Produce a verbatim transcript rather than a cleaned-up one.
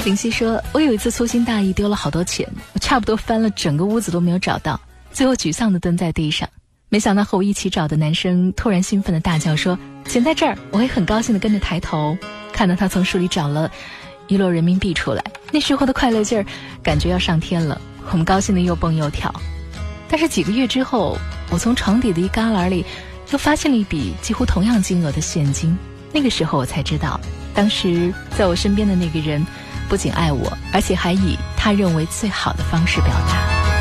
林夕说，我有一次粗心大意丢了好多钱，我差不多翻了整个屋子都没有找到，最后沮丧地蹲在地上。没想到和我一起找的男生突然兴奋地大叫说，钱在这儿。我也很高兴地跟着抬头，看到他从书里找了一摞人民币出来，那时候的快乐劲儿感觉要上天了，我们高兴得又蹦又跳。但是几个月之后，我从床底的一旮旯里又发现了一笔几乎同样金额的现金。那个时候我才知道，当时在我身边的那个人不仅爱我，而且还以他认为最好的方式表达。